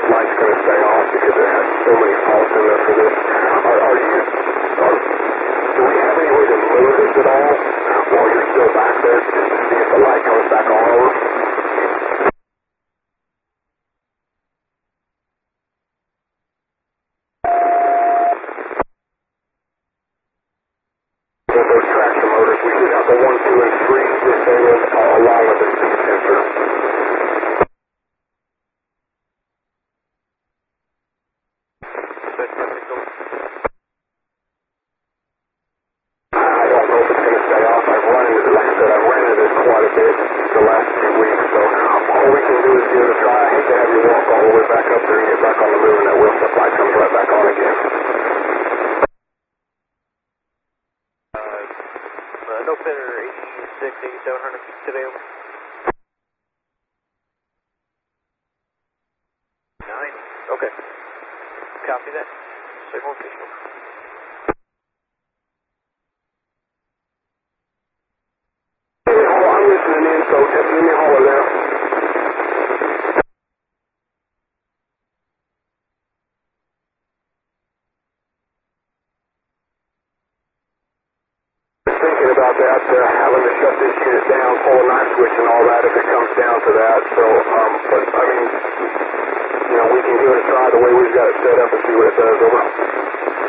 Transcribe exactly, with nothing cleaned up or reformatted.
light's going to stay off because it has so many faults in there for this. Are, are you, are, do we have any way to move this at all while you're still back there just to see if the light comes back on over? Those traction motors, we should have the one, two, and three disabled uh, along with the speed sensor. I don't know if it's going to stay off. I've run into, like I said, I've ran into this quite a bit the last few weeks, so all we can do is give it a try. I hate to have you walk all the way back up there and get back on the move, and that wheel supply comes right back on again. No Center eighty-six, eighty-seven hundred today. Nine. Okay. Copy that. Signal official. I'm listening in, so just give me a holler there. Thinking about that, uh, having to shut this unit down, pull a night switch and all that if it comes down to that. So, um, but I mean, you know, we can give it a try the way we've got it set up and see what it does. Over.